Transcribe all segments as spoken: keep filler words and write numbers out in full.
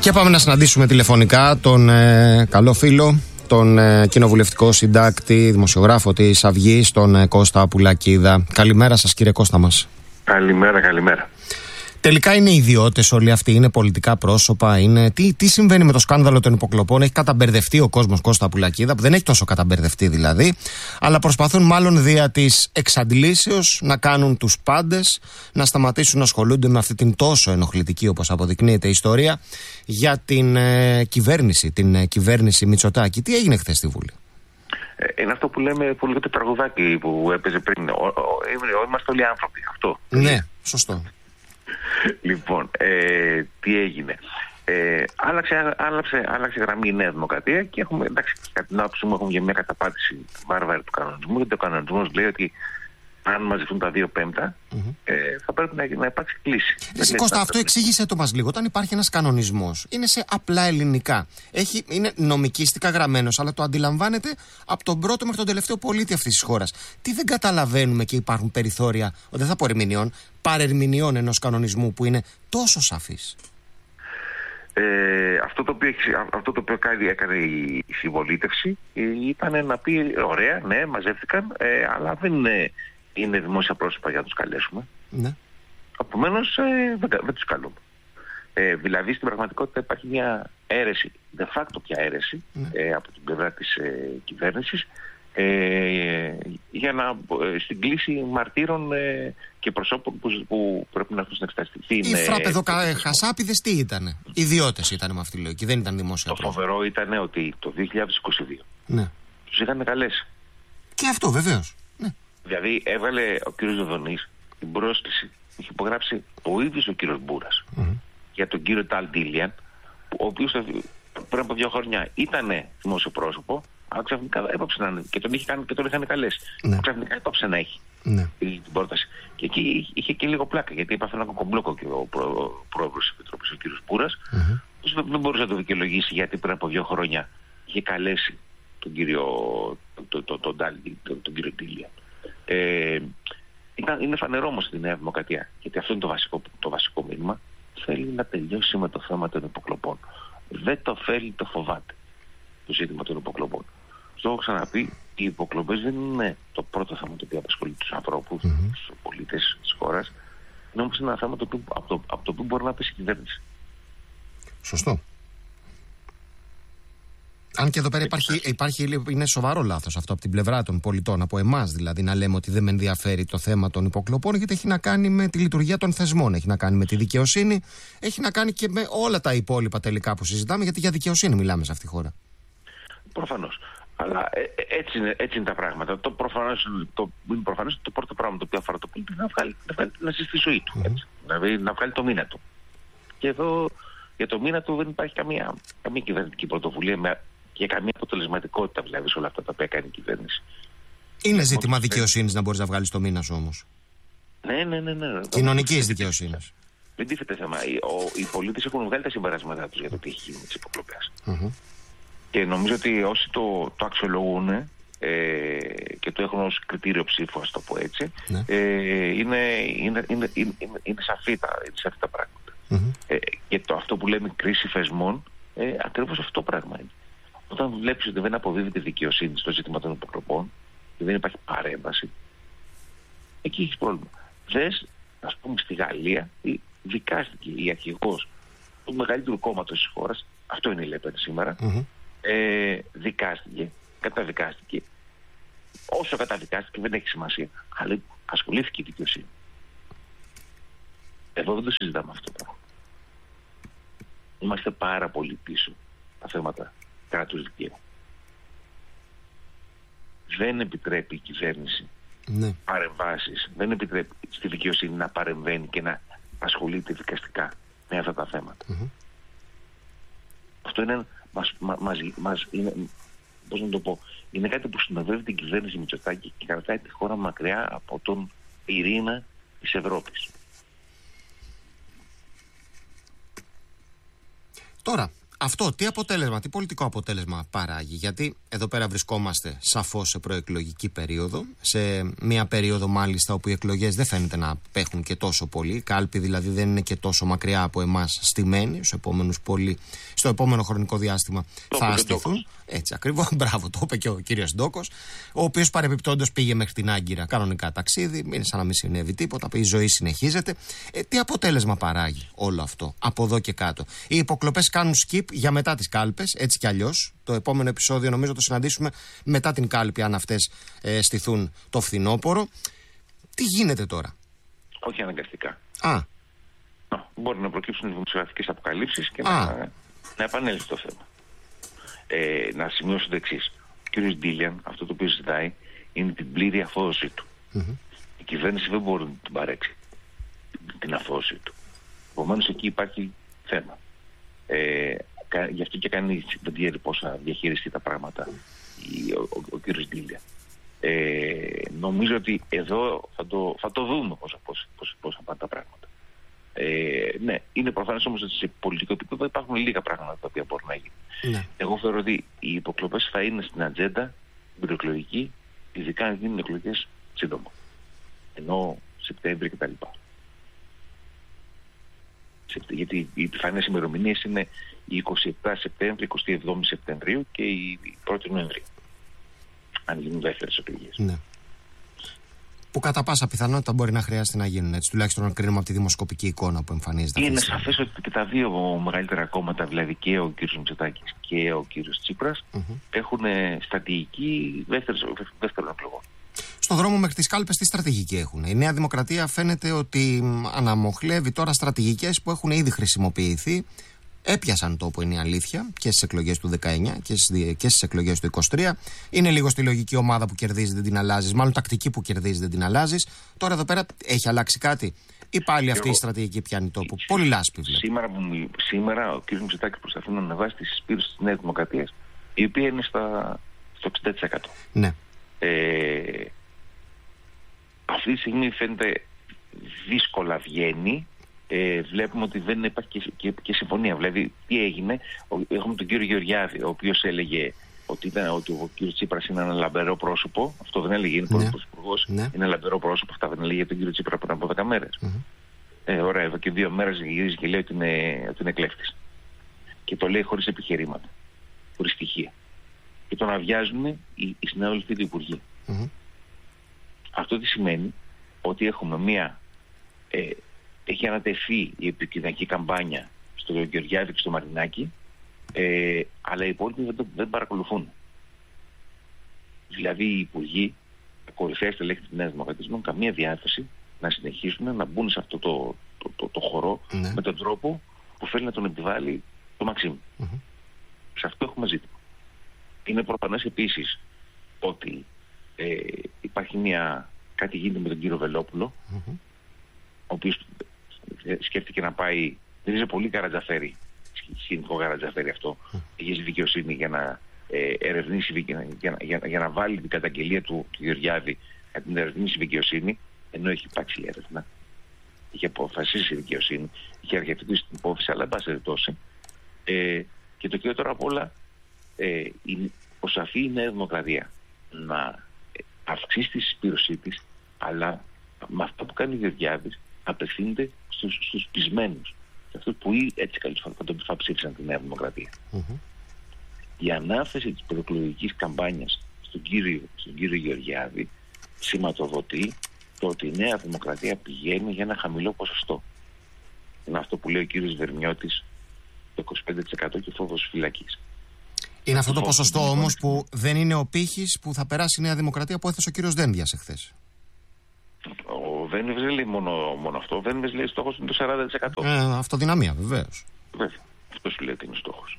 Και πάμε να συναντήσουμε τηλεφωνικά τον ε, καλό φίλο, τον ε, κοινοβουλευτικό συντάκτη, δημοσιογράφο της Αυγής, τον ε, Κώστα Πουλακίδα. Καλημέρα σας, κύριε Κώστα μας. Καλημέρα, καλημέρα. Τελικά είναι ιδιώτες όλοι αυτοί, είναι πολιτικά πρόσωπα, είναι... Τι, τι συμβαίνει με το σκάνδαλο των υποκλοπών? Έχει καταμπερδευτεί ο κόσμος, Κώστα Πουλακίδα, που δεν έχει τόσο καταμπερδευτεί δηλαδή, αλλά προσπαθούν μάλλον δια της εξαντλήσεως να κάνουν τους πάντες να σταματήσουν να ασχολούνται με αυτή την τόσο ενοχλητική, όπως αποδεικνύεται, ιστορία για την ε, κυβέρνηση, την ε, κυβέρνηση Μητσοτάκη. Τι έγινε χθες στη Βουλή? Είναι αυτό που λέμε πολύ το τραγουδάκι που έπαιζε πριν. Ο, ο, ο, είμαστε όλοι άνθρωποι. Αυτό. Ναι, σωστό. Λοιπόν, ε, τι έγινε. Ε, άλλαξε, άλλαξε, άλλαξε γραμμή η Νέα Δημοκρατία και έχουμε, εντάξει, κατά την άποψή μου, έχουμε για μια καταπάτηση βάρβαρη του κανονισμού. Γιατί ο κανονισμός λέει ότι αν μαζευτούν τα δύο πέμπτα, mm-hmm. ε, θα πρέπει να, να υπάρξει κλίση. Εσύ, Κώστα, αυτό εξήγησε το μας λίγο. Όταν υπάρχει ένας κανονισμός, είναι σε απλά ελληνικά. Έχει, είναι νομικίστικα γραμμένος, αλλά το αντιλαμβάνεται από τον πρώτο μέχρι τον τελευταίο πολίτη αυτής της χώρας. Τι δεν καταλαβαίνουμε και υπάρχουν περιθώρια, δεν θα πω ερμηνεών, παρερμηνεών ενός κανονισμού που είναι τόσο σαφής? Ε, αυτό, το οποίο, αυτό το οποίο έκανε, έκανε η συμπολίτευση ήταν να πει ωραία, ναι, μαζεύτηκαν, ε, αλλά δεν είναι, είναι δημόσια πρόσωπα για να τους καλέσουμε. Ναι. Επομένως ε, δεν, δεν τους καλούμε. Ε, δηλαδή στην πραγματικότητα υπάρχει μια αίρεση, de facto πια αίρεση, ναι. ε, από την πλευρά της ε, κυβέρνησης ε, για να, ε, στην κλίση μαρτύρων ε, και προσώπων που, που πρέπει να έρθουν στην εξεταστική. Οι φραπεδοχασάπιδες τι ήτανε? Ιδιώτες ήταν με αυτή τη λογική, δεν ήταν δημόσια. Το φοβερό ήταν ότι το δύο χιλιάδες είκοσι δύο ναι. τους είχαν καλέσει. Και αυτό βεβαίως. Ναι. Δηλαδή έβαλε ο κύριος Δοδονής την πρόσκληση, είχε υπογράψει ο ίδιος ο κύριος Μπούρας mm-hmm. για τον κύριο Ταλ Ντίλιαν, ο οποίος πριν από δύο χρόνια ήταν δημόσιο πρόσωπο, αλλά ξαφνικά έπαψε να είναι και τον, είχε κάνει, και τον είχαν καλέσει. Ναι. Ξαφνικά έπαψε να έχει ναι. την πρόταση. Και εκεί είχε και λίγο πλάκα, γιατί έπαθε ένα κοκομπλόκο και ο πρόεδρος της Επιτροπής, ο κύριος Μπούρας, mm-hmm. που δεν μπορούσε να το δικαιολογήσει γιατί πριν από δύο χρόνια είχε καλέσει τον κύριο τον, τον, τον, τον, τον κύριο Ντίλιαν. Ε, είναι φανερό όμως στη Νέα Δημοκρατία, γιατί αυτό είναι το βασικό, το βασικό μήνυμα. Θέλει να τελειώσει με το θέμα των υποκλοπών. Δεν το θέλει, το φοβάται το ζήτημα των υποκλοπών. Στο έχω ξαναπεί, οι υποκλοπές δεν είναι το πρώτο θέμα το οποίο απασχολεί τους ανθρώπους, mm-hmm. τους πολίτες της χώρας. Είναι όμως ένα θέμα το οποίο, από, το, από το οποίο μπορεί να πέσει η κυβέρνηση. Σωστό. Αν και εδώ πέρα υπάρχει, υπάρχει, είναι σοβαρό λάθος αυτό από την πλευρά των πολιτών, από εμάς δηλαδή, να λέμε ότι δεν με ενδιαφέρει το θέμα των υποκλοπών, γιατί έχει να κάνει με τη λειτουργία των θεσμών, έχει να κάνει με τη δικαιοσύνη, έχει να κάνει και με όλα τα υπόλοιπα τελικά που συζητάμε, γιατί για δικαιοσύνη μιλάμε σε αυτή τη χώρα. Προφανώς. Αλλά ε, έτσι, είναι, έτσι είναι τα πράγματα. Το προφανώς το, προφανώς το πρώτο πράγμα το οποίο αφορά το πολίτη είναι να βγάλει, να βγάλει να ζήσει τη ζωή του. Έτσι. Mm-hmm. Δηλαδή να βγάλει το μήνα του. Και εδώ για το μήνα του δεν υπάρχει καμία, καμία κυβερνητική πρωτοβουλία με, και καμία αποτελεσματικότητα δηλαδή σε όλα αυτά τα οποία κάνει η κυβέρνηση. Είναι ζήτημα δικαιοσύνης να μπορείς να βγάλεις το μήνα σου όμως. Ναι, ναι, ναι. ναι. Κοινωνικής δικαιοσύνης. Δεν τίθεται θέμα. Οι, ο, οι πολίτες έχουν βγάλει τα συμπεράσματά τους για το τι έχει γίνει με τις υποκλοπές. Mm-hmm. Και νομίζω ότι όσοι το, το αξιολογούν ε, και το έχουν ως κριτήριο ψήφου, ας το πω έτσι, ναι. ε, είναι, είναι, είναι, είναι, είναι σαφή τα, σαφή τα πράγματα. Mm-hmm. Ε, και το, αυτό που λέμε κρίση θεσμών, ε, ακριβώς αυτό το πράγμα είναι. Όταν βλέπεις ότι δεν αποδίδεται δικαιοσύνη στο ζήτημα των υποκλοπών και δεν υπάρχει παρέμβαση, εκεί έχεις πρόβλημα. Δες, ας πούμε, στη Γαλλία δικάστηκε η αρχηγός του μεγαλύτερου κόμματος της χώρας, αυτό είναι η Λέπεν σήμερα, mm-hmm. ε, δικάστηκε, καταδικάστηκε. Όσο καταδικάστηκε δεν έχει σημασία, αλλά ασχολήθηκε η δικαιοσύνη. Εδώ δεν το συζητάμε αυτό το πράγμα. Είμαστε πάρα πολύ πίσω τα θέματα κράτους δικαίου. Δεν επιτρέπει η κυβέρνηση ναι. παρεμβάσεις, δεν επιτρέπει στη δικαιοσύνη να παρεμβαίνει και να ασχολείται δικαστικά με αυτά τα θέματα. Mm-hmm. Αυτό είναι, μας, μας, μας, είναι, πώς να το πω, είναι κάτι που συνοδεύει την κυβέρνηση Μητσοτάκη και κρατάει τη χώρα μακριά από τον πυρήνα της Ευρώπης. Τώρα, Αυτό τι αποτέλεσμα, τι πολιτικό αποτέλεσμα παράγει? Γιατί εδώ πέρα βρισκόμαστε σαφώς σε προεκλογική περίοδο, σε μια περίοδο μάλιστα όπου οι εκλογές δεν φαίνεται να απέχουν και τόσο πολύ. Η κάλπη δηλαδή δεν είναι και τόσο μακριά από εμάς στημένη. Στους επόμενους πολύ, στο επόμενο χρονικό διάστημα το θα στηθούν. Έτσι ακριβώς, μπράβο, το είπε και ο κύριος Ντόκος, ο οποίος παρεπιπτόντως πήγε μέχρι την Άγκυρα κανονικά ταξίδι, είναι σαν να μην συνέβη τίποτα, η ζωή συνεχίζεται. Ε, τι αποτέλεσμα παράγει όλο αυτό από εδώ και κάτω? Οι υποκλοπές κάνουν skip για μετά τις κάλπες, έτσι κι αλλιώς. Το επόμενο επεισόδιο νομίζω το συναντήσουμε μετά την κάλπη, αν αυτές ε, στηθούν το φθινόπωρο. Τι γίνεται τώρα? Όχι αναγκαστικά. Α. Μπορεί να προκύψουν δημοσιογραφικές αποκαλύψεις και να, να επανέλθει το θέμα. Ε, να σημειώσω το εξής. Ο κ. Ντίλιαν, αυτό το οποίο ζητάει είναι την πλήρη αφόδοσή του. Mm-hmm. Η κυβέρνηση δεν μπορεί να την παρέξει την αφόδοσή του. Επομένως εκεί υπάρχει θέμα. Ε, γι' αυτό και κάνει δεν ξέρει πώς θα διαχειριστεί τα πράγματα ο, ο, ο κ. Ντίλιαν. Ε, νομίζω ότι εδώ θα το, θα το δούμε πώς, πώς, πώς, πώς θα πάνε τα πράγματα. Ε, ναι, είναι προφανές όμως ότι σε πολιτικό επίπεδο υπάρχουν λίγα πράγματα τα οποία μπορούν να γίνουν. Ναι. Εγώ θεωρώ ότι οι υποκλοπές θα είναι στην ατζέντα την προεκλογική, ειδικά αν γίνουν εκλογές σύντομα. Ενώ Σεπτέμβρη κτλ. Γιατί οι πιθανές ημερομηνίες είναι η εικοστή εβδόμη Σεπτέμβρη, εικοστή εβδόμη Σεπτεμβρίου και η πρώτη Νοεμβρίου. Αν γίνουν δεύτερες εκλογές. Ναι. Που κατά πάσα πιθανότητα μπορεί να χρειάζεται να γίνουν, έτσι, τουλάχιστον να κρίνουμε από τη δημοσκοπική εικόνα που εμφανίζεται. Είναι σαφές ότι και τα δύο μεγαλύτερα κόμματα, δηλαδή και ο κ. Μητσοτάκης και ο κ. Τσίπρας, mm-hmm. έχουν στρατηγική δεύτερων εκλογών. Στον δρόμο μέχρι τις κάλπες τι στρατηγική έχουν? Η Νέα Δημοκρατία φαίνεται ότι αναμοχλεύει τώρα στρατηγικές που έχουν ήδη χρησιμοποιηθεί. Έπιασαν τόπο, είναι η αλήθεια, και στις εκλογές του δεκαεννιά και στις, και στις εκλογές του είκοσι τρία. Είναι λίγο στη λογική ομάδα που κερδίζει δεν την αλλάζεις, μάλλον τακτική που κερδίζει δεν την αλλάζεις. Τώρα εδώ πέρα έχει αλλάξει κάτι ή πάλι αυτή Εγώ, η στρατηγική πιάνει τόπο? Πολύ λάσπη βλέπω. Σήμερα, σήμερα ο κ. Μητσοτάκης προσπαθεί να ανεβάσει τη συσπήρωση της Νέας Δημοκρατίας, η οποία είναι στα, στο εξήντα τοις εκατό. Ναι. Ε, αυτή τη στιγμή φαίνεται δύσκολα βγαίνει. Ε, βλέπουμε ότι δεν υπάρχει και, και, και συμφωνία. Δηλαδή, τι έγινε? Έχουμε τον κύριο Γεωργιάδη, ο οποίος έλεγε ότι, ήταν, ότι ο κύριος Τσίπρας είναι ένα λαμπερό πρόσωπο. Αυτό δεν έλεγε, είναι ναι. πρωθυπουργός. Ναι. Είναι λαμπερό πρόσωπο. Αυτά δεν έλεγε για τον κύριο Τσίπρα πριν από δέκα μέρες. Mm-hmm. Ε, ωραία, εδώ και δύο μέρες γυρίζει και λέει ότι είναι, ότι είναι κλέφτης. Και το λέει χωρίς επιχειρήματα, χωρίς στοιχεία. Και τον αδειάζουν οι, οι συνάδελφοι του Υπουργείου. Mm-hmm. Αυτό τι σημαίνει? Ότι έχουμε μία. Ε, Έχει ανατεθεί η επικοινωνική καμπάνια στο Γεωργιάδη και στο Μαρινάκι, ε, αλλά οι υπόλοιποι δεν, δεν παρακολουθούν. Δηλαδή οι υπουργοί, τα κορυφαία στελέχη της Νέας Δημοκρατίας, δεν έχουν καμία διάθεση να συνεχίσουν να μπουν σε αυτό το, το, το, το χορό ναι. με τον τρόπο που θέλει να τον επιβάλλει το Μαξίμ. Mm-hmm. Σε αυτό έχουμε ζήτημα. Είναι προφανές επίσης ότι ε, υπάρχει μια, κάτι γίνεται με τον κύριο Βελόπουλο, mm-hmm. ο οποίος σκέφτηκε να πάει, δεν είναι πολύ Καρατζαφέρη, σκηνικό Καρατζαφέρη αυτό, έχει δικαιοσύνη για να ε, ερευνήσει, για, για, για, για να βάλει την καταγγελία του, του Γεωργιάδη να την ερευνήσει δικαιοσύνη, ενώ έχει υπάρξει έρευνα, είχε αποφασίσει η δικαιοσύνη, είχε αρχιευτεί την υπόθεση, αλλά εν πάση περιπτώσει. Ε, και το κύριο τώρα απ' όλα, ε, προσπαθεί η Νέα Δημοκρατία να αυξήσει τη συσπήρωσή της, αλλά με αυτό που κάνει ο Γεωργιάδης απευθύνεται στους, στους πεισμένους, σε αυτούς που έτσι καλώς θα ψήφισαν τη Νέα Δημοκρατία. Mm-hmm. Η ανάθεση της προεκλογικής καμπάνιας στον κύριο, στον κύριο Γεωργιάδη σηματοδοτεί το ότι η Νέα Δημοκρατία πηγαίνει για ένα χαμηλό ποσοστό. Είναι αυτό που λέει ο κύριος Βερμιώτης, το είκοσι πέντε τοις εκατό και φόβος φυλακής. Είναι αυτό το ποσοστό όμως που δεν είναι ο πύχης που θα περάσει η Νέα Δημοκρατία που έθεσε ο κύριος Δένδιας εχθές. Ο Δένδιας δεν λέει μόνο, μόνο αυτό. Ο Δένδιας λέει στόχος είναι το σαράντα τοις εκατό. Ε, αυτοδυναμία βεβαίως. Βέβαια. Αυτό σου λέει ότι είναι στόχος.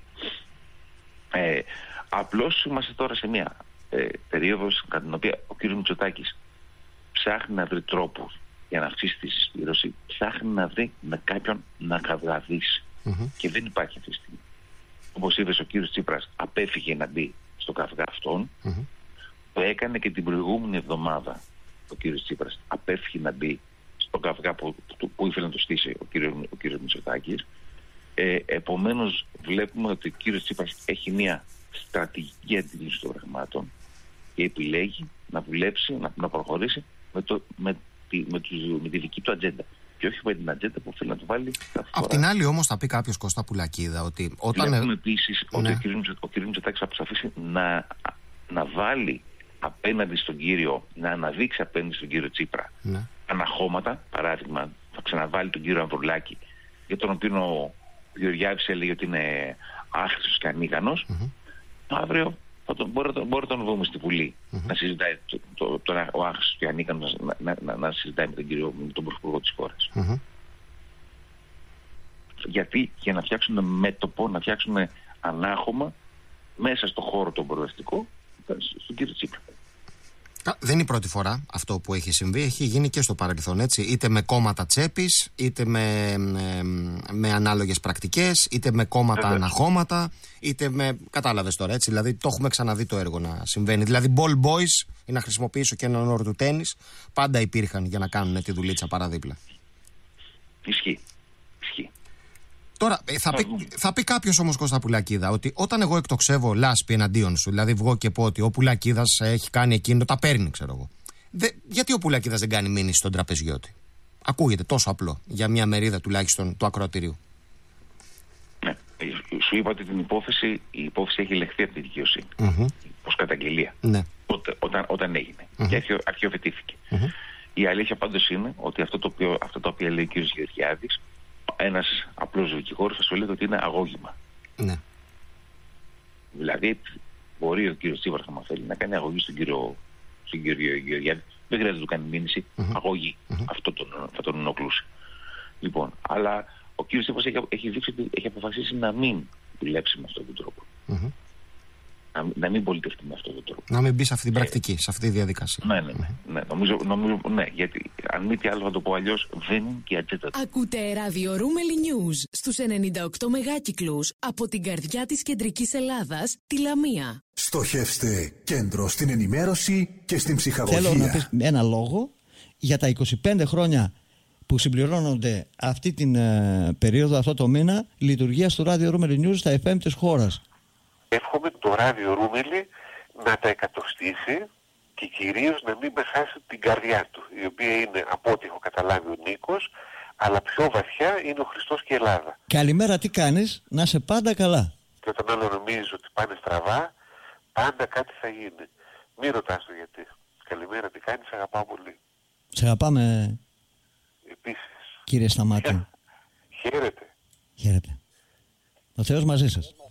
Ε, απλώς είμαστε τώρα σε μια ε, περίοδο κατά την οποία ο κ. Μητσοτάκης ψάχνει να βρει τρόπους για να αυξήσει τη συσπήρωση, ψάχνει να βρει με κάποιον να καυγαδίσει. Mm-hmm. Και δεν υπάρχει αυτή τη στιγμή. Όπως είπες, ο κ. Τσίπρας απέφυγε να μπει στο καυγά αυτόν. Mm-hmm. Το έκανε και την προηγούμενη εβδομάδα ο κ. Τσίπρας. Απέφυγε να μπει στον καυγά που, που, που ήθελε να το στήσει ο κ. ο κ. Μητσοτάκης. Ε, επομένως βλέπουμε ότι ο κύριος Τσίπρας έχει μια στρατηγική αντίληψη των πραγμάτων και επιλέγει να δουλέψει, να, να προχωρήσει με, το, με, τη, με, τους, με τη δική του ατζέντα. Και όχι με την ατζέντα που θέλει να του βάλει. Απ' την άλλη, όμως, θα πει κάποιος, Κώστα Πουλακίδα, ότι όταν. Βλέπουμε επίσης ναι. ότι ο κ. Μητσοτάκης θα προσπαθήσει να, να βάλει απέναντι στον κύριο, να αναδείξει απέναντι στον κύριο Τσίπρα ναι. αναχώματα. Παράδειγμα, θα ξαναβάλει τον κύριο Ανδρουλάκη, για τον οποίο ο Γεωργιάδης έλεγε ότι είναι άχρηστος και ανίκανος. Mm-hmm. Αύριο θα τον, μπορεί, μπορεί να τον δούμε στη Βουλή mm-hmm. να συζητάει το, το, το, το, ο άχρηστος και ανίκανος να, να, να, να συζητάει με τον κύριο, με τον πρωθυπουργό της χώρας. Mm-hmm. Γιατί? Για να φτιάξουν μέτωπο, να φτιάξουν ανάχωμα μέσα στο χώρο τον προοδευτικό στον κύριο Τσίπρα. Δεν είναι η πρώτη φορά αυτό που έχει συμβεί, έχει γίνει και στο παρελθόν, έτσι. Είτε με κόμματα τσέπης, είτε με, με, με ανάλογες πρακτικές, είτε με κόμματα ε, αναχώματα, είτε με. Κατάλαβες τώρα, έτσι. Δηλαδή το έχουμε ξαναδεί το έργο να συμβαίνει. Δηλαδή, ball boys, ή να χρησιμοποιήσω και έναν όρο του τένις, πάντα υπήρχαν για να κάνουν τη δουλίτσα παραδίπλα. Ισχύει. Ισχύει. Τώρα, θα πει, θα πει κάποιος όμως, Κώστα Πουλακίδα, ότι όταν εγώ εκτοξεύω λάσπη εναντίον σου, δηλαδή βγω και πω ότι ο Πουλακίδας έχει κάνει εκείνο, τα παίρνει, ξέρω εγώ. Δε, γιατί ο Πουλακίδας δεν κάνει μήνυση στον τραπεζιώτη? Ακούγεται τόσο απλό για μια μερίδα τουλάχιστον του ακροατηρίου. Ναι. Σου είπα ότι την υπόθεση, η υπόθεση έχει λεχθεί από τη δικαιοσύνη. Mm-hmm. Ως καταγγελία. Ναι. Όταν, όταν, όταν έγινε. Mm-hmm. Και αρχιο, αρχιοθετήθηκε. Mm-hmm. Η αλήθεια πάντως είναι ότι αυτό το οποίο, αυτό το οποίο λέει ο κ. Γεωργιάδης, ένας απλός δικηγόρος θα σου λέει ότι είναι αγώγημα. Ναι. Δηλαδή, μπορεί ο κύριος Τσίπρας, άμα θέλει, να κάνει αγωγή στον κύριο, στον κύριο Γεωργιάδη. Δεν χρειάζεται να του κάνει μήνυση. Mm-hmm. Αγωγή. Mm-hmm. Αυτό τον, θα τον ενοχλούσε. Λοιπόν, αλλά ο κύριος Τσίπρας έχει, έχει δείξει ότι έχει αποφασίσει να μην δουλέψει με αυτόν τον τρόπο. Mm-hmm. Να, να μην πολιτευτεί με αυτόν τον τρόπο. Να μην μπει σε αυτή την πρακτική, σε αυτή τη διαδικασία. Ναι, ναι, ναι. ναι. Νομίζω, νομίζω, ναι, γιατί αν μη τι άλλο θα το πω αλλιώς, δεν είναι και η ατζέντα του. Ακούτε ράδιο Ρούμελι News στους ενενήντα οκτώ μεγάκυκλους από την καρδιά της κεντρικής Ελλάδας, τη Λαμία. Στοχεύστε κέντρο στην ενημέρωση και στην ψυχαγωγία. Θέλω να πεις ένα λόγο για τα είκοσι πέντε χρόνια που συμπληρώνονται αυτή την ε, περίοδο, αυτό το μήνα, λειτουργίας του ράδιο Ρούμελι News στα εφ εμ της χώρας. Εύχομαι το ράδιο Ρούμελι να τα εκατοστήσει και κυρίως να μην με χάσει την καρδιά του, η οποία είναι, από ό,τι έχω καταλάβει, ο Νίκος, αλλά πιο βαθιά είναι ο Χριστός και η Ελλάδα. Καλημέρα, τι κάνεις? Να είσαι πάντα καλά. Και όταν άλλο νομίζεις ότι πάνε στραβά, πάντα κάτι θα γίνει. Μη ρωτάς το γιατί. Καλημέρα, τι κάνεις? Αγαπάω πολύ. Σε αγαπάμε. Επίσης. Κύριε Σταμάτη. Χαίρετε. Χαίρετε. Ο Θεός μαζί σας.